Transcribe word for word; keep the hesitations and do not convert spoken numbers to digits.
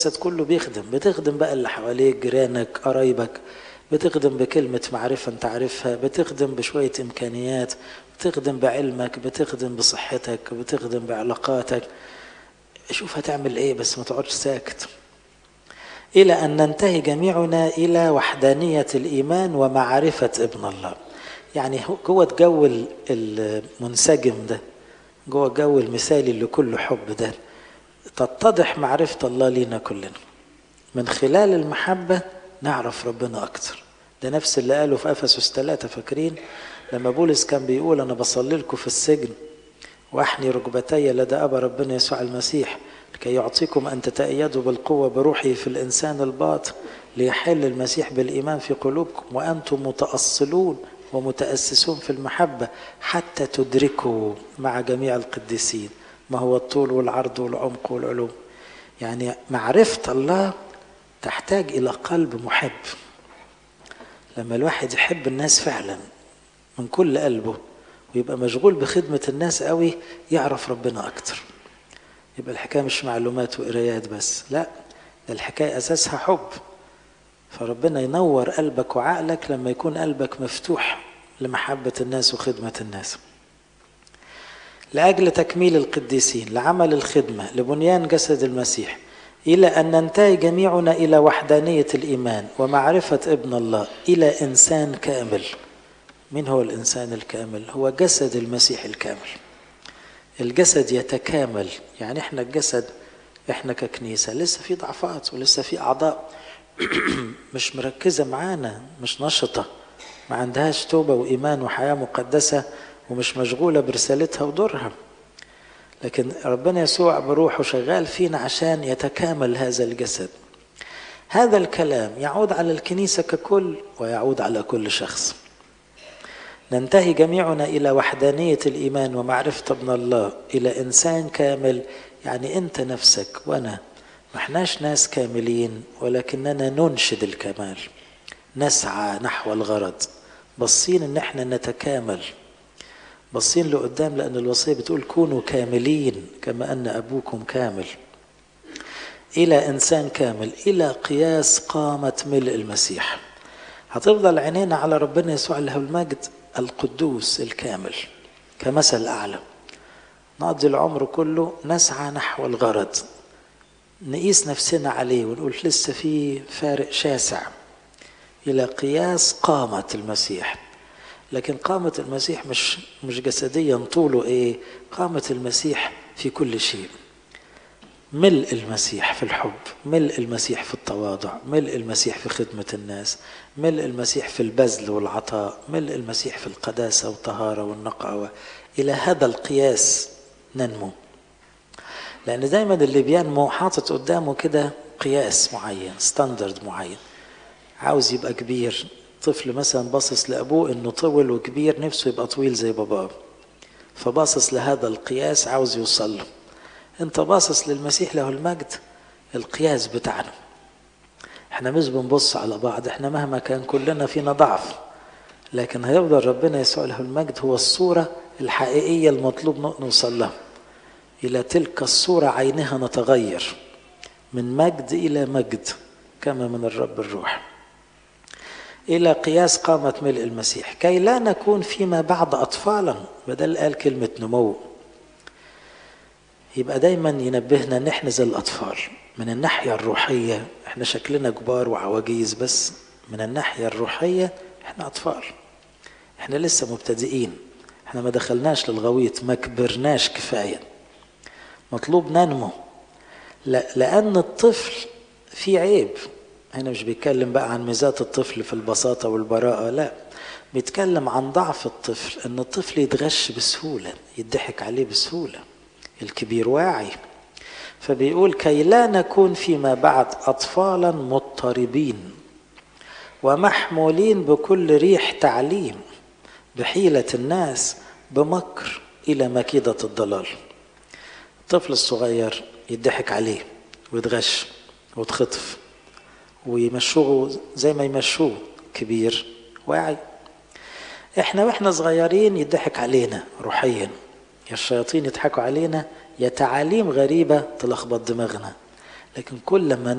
كله بيخدم، بتخدم بقى اللي حواليك، جيرانك، قرايبك، بتخدم بكلمة معرفة انت عارفها، بتخدم بشوية امكانيات، بتخدم بعلمك، بتخدم بصحتك، بتخدم بعلاقاتك. شوف هتعمل ايه، بس ما تقعدش ساكت. الى ان ننتهي جميعنا الى وحدانية الايمان ومعرفة ابن الله. يعني جوه الجو المنسجم ده، جوه الجو المثالي اللي كله حب ده، تتضح معرفة الله لينا كلنا. من خلال المحبة نعرف ربنا أكتر. ده نفس اللي قاله في أفسس ثلاثة، فاكرين لما بولس كان بيقول أنا بصلي لكم في السجن وأحني ركبتي لدى أبا ربنا يسوع المسيح لكي يعطيكم أن تتأيدوا بالقوة بروحه في الإنسان الباطن ليحل المسيح بالإيمان في قلوبكم وأنتم متأصلون ومتأسسون في المحبة حتى تدركوا مع جميع القديسين ما هو الطول والعرض والعمق والعلوم. يعني معرفة الله تحتاج إلى قلب محب. لما الواحد يحب الناس فعلا من كل قلبه ويبقى مشغول بخدمة الناس قوي، يعرف ربنا أكتر. يبقى الحكاية مش معلومات وقرايات بس، لا، ده الحكاية أساسها حب. فربنا ينور قلبك وعقلك لما يكون قلبك مفتوح لمحبة الناس وخدمة الناس. لأجل تكميل القديسين، لعمل الخدمة، لبنيان جسد المسيح، إلى أن ننتهي جميعنا إلى وحدانية الإيمان ومعرفة ابن الله، إلى إنسان كامل. من هو الإنسان الكامل؟ هو جسد المسيح الكامل. الجسد يتكامل، يعني إحنا الجسد، إحنا ككنيسة لسه في ضعفات ولسه في أعضاء مش مركزة معانا، مش نشطة، ما عندهاش توبة وإيمان وحياة مقدسة، ومش مشغولة برسالتها ودورها. لكن ربنا يسوع بروحه شغال فينا عشان يتكامل هذا الجسد. هذا الكلام يعود على الكنيسة ككل ويعود على كل شخص. ننتهي جميعنا إلى وحدانية الإيمان ومعرفة ابن الله، إلى إنسان كامل. يعني أنت نفسك وأنا ما احناش ناس كاملين، ولكننا ننشد الكمال، نسعى نحو الغرض، بصين ان احنا نتكامل، بصين لقدام، لأن الوصية بتقول كونوا كاملين كما أن أبوكم كامل. إلى إنسان كامل، إلى قياس قامة ملء المسيح. هتفضل عينينا على ربنا يسوع له المجد القدوس الكامل كمثل أعلى. نقضي العمر كله نسعى نحو الغرض، نقيس نفسنا عليه ونقول لسه في فارق شاسع إلى قياس قامة المسيح. لكن قامة المسيح مش مش جسديا طوله ايه، قامة المسيح في كل شيء. ملء المسيح في الحب، ملء المسيح في التواضع، ملء المسيح في خدمة الناس، ملء المسيح في البذل والعطاء، ملء المسيح في القداسة والطهارة والنقاوة. إلى هذا القياس ننمو، لأن دايما اللي بينمو حاطط قدامه كده قياس معين، ستاندرد معين، عاوز يبقى كبير. طفل مثلا باصص لأبوه إنه طول وكبير، نفسه يبقى طويل زي باباه، فباصص لهذا القياس عاوز يوصل له. انت باصص للمسيح له المجد القياس بتاعنا. احنا مش بنبص على بعض، احنا مهما كان كلنا فينا ضعف، لكن هيفضل ربنا يسوع له المجد هو الصورة الحقيقية المطلوب نوصل لها. إلى تلك الصورة عينها نتغير من مجد إلى مجد كما من الرب الروح، إلى قياس قامة ملء المسيح، كي لا نكون فيما بعد أطفالا. بدل قال كلمة نمو، يبقى دايما ينبهنا ان احنا زي الأطفال. من الناحية الروحية احنا شكلنا كبار وعواجيز، بس من الناحية الروحية احنا أطفال، احنا لسه مبتدئين، احنا ما دخلناش للغويط، ما كبرناش كفاية، مطلوب ننمو. لأن الطفل فيه عيب. هنا مش بيتكلم بقى عن ميزات الطفل في البساطة والبراءة، لا، بيتكلم عن ضعف الطفل، ان الطفل يتغش بسهولة، يضحك عليه بسهولة. الكبير واعي، فبيقول كي لا نكون فيما بعد أطفالا مضطربين ومحمولين بكل ريح تعليم بحيلة الناس بمكر إلى مكيدة الضلال. الطفل الصغير يضحك عليه ويتغش ويتخطف ويمشوه زي ما يمشوه كبير واعي. احنا واحنا صغيرين يضحك علينا روحيا، يا الشياطين يضحكوا علينا، يا تعاليم غريبة تلخبط دماغنا. لكن كل ما